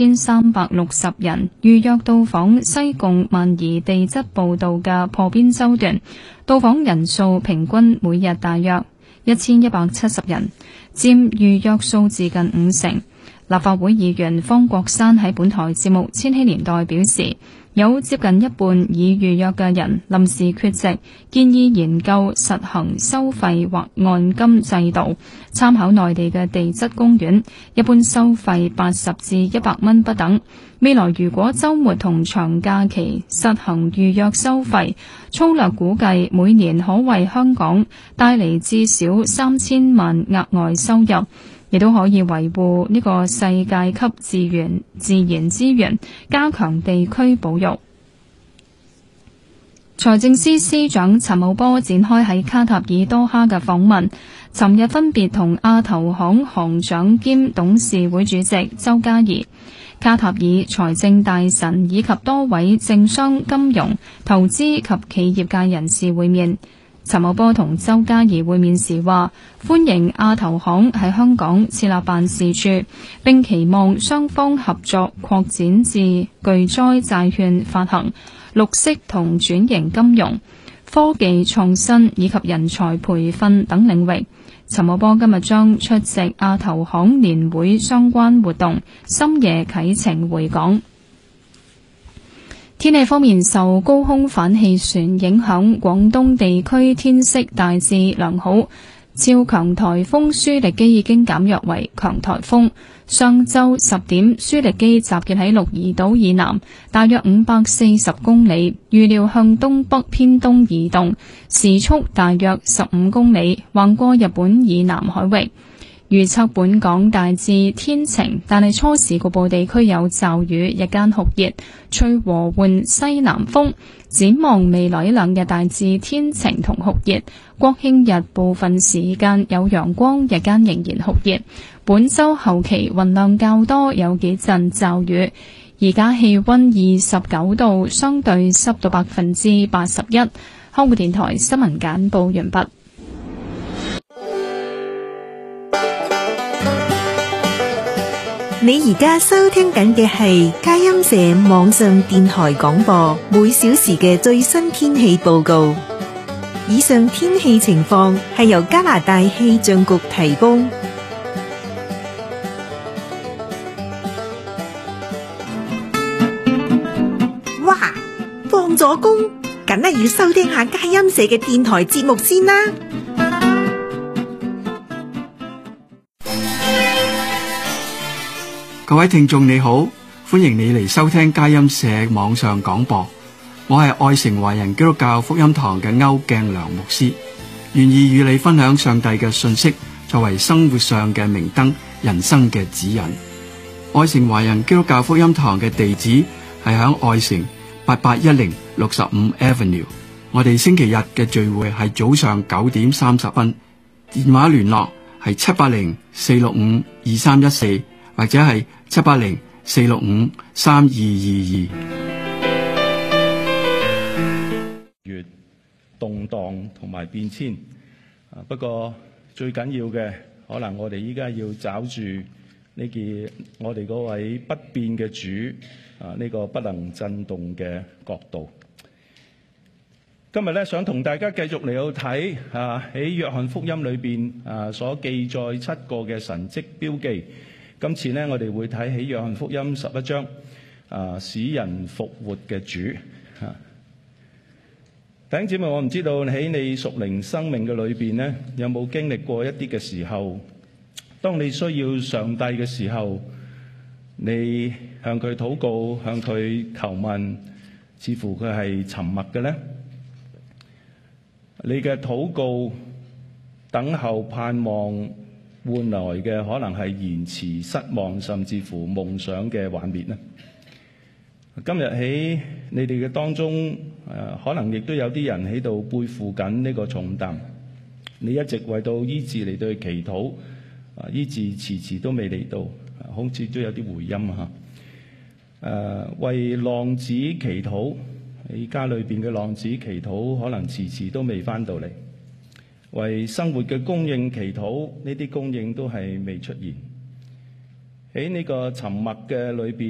1360人預約到訪西貢萬宜地質步道嘅破邊洲段，到訪人數平均每日大約1170人，佔預約數字近50%。立法會議員方國珊喺本台節目《千禧年代》表示，有接近一半已預約嘅人臨時缺席，建議研究實行收費或按金制度，參考內地嘅地質公園，一般收費80至100蚊不等。未來如果週末同長假期實行預約收費，粗略估計每年可為香港帶嚟至少3000萬額外收入，亦都可以維護呢個世界級自然資源，加強地區保育。財政司司長陳茂波展開喺卡塔爾多哈嘅訪問，尋日分別同亞投行行長兼董事會主席周家怡、卡塔爾財政大臣以及多位政商、金融、投資及企業界人士會面。陳茂波同周家怡會面時話，歡迎亞投行喺香港設立辦事處，並期望雙方合作擴展至巨災債券發行、綠色同轉型金融、科技創新以及人才培訓等領域。陳茂波今日將出席亞投行年會相關活動，深夜啟程回港。天氣方面，受高空反氣旋影響，廣東地區天色大致良好。超強颱風舒力基已經減弱為強颱風。上晝10點，舒力基集結喺鹿兒島以南，大約540公里，預料向東北偏東移動，時速大約15公里，橫過日本以南海域。預測本港大致天晴，但係初時局部地區有驟雨，日間酷熱，吹和緩西南風。展望未來一兩日大致天晴同酷熱，國慶日部分時間有陽光，日間仍然酷熱。本週後期雲量較多，有幾陣驟雨。而家氣溫29度，相對濕度81%。香港電台新聞簡報完畢。 你而家收聽緊嘅係佳音社網上電台廣播，每小時嘅最新天氣報告。以上天氣情況係由加拿大氣象局提供。哇！放咗工，梗係要收聽下佳音社嘅電台節目先啦。 各位聽眾你好，歡迎你嚟收聽佳音社網上廣播。我係愛城華人基督教福音堂嘅歐鏡良牧師，願意與你分享上帝嘅信息，作為生活上嘅明燈，人生嘅指引。愛城華人基督教福音堂嘅地址係響愛城8810 65 Avenue。我哋星期日嘅聚會係早上9點30分，電話聯絡係780 465 2314。或者係780 465 3222。 越動盪同埋變遷，不過最緊要嘅，可能我哋依家要找住呢件我哋嗰位不變嘅主，呢個不能震動嘅國度。今日咧想同大家繼續嚟到睇喺約翰福音裏邊所記載7個嘅神蹟標記。今次呢，我哋會睇起約翰福音11章，使人復活嘅主。弟兄姊妹，我唔知道喺你屬靈生命嘅裏邊呢，有冇經歷過一啲嘅時候，當你需要上帝嘅時候，你向佢禱告，向佢求問，似乎佢係沉默嘅呢？你嘅禱告、等候、盼望換來嘅可能係延遲、失望，甚至乎夢想嘅幻滅呢？今日喺你哋嘅當中，可能亦都有啲人喺度背負緊呢個重擔。你一直為到醫治嚟到去祈禱，醫治遲遲都未嚟到，好似都有啲回音嚇。為浪子祈禱，喺家裏邊嘅浪子祈禱，可能遲遲都未返到嚟。為生活嘅供應祈禱，呢啲供應都係未出現。喺呢個沉默嘅裏邊。